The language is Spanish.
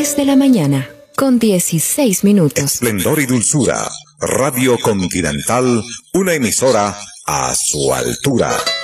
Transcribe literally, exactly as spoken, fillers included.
diez de la mañana, con dieciséis minutos. Esplendor y dulzura. Radio Continental, una emisora a su altura.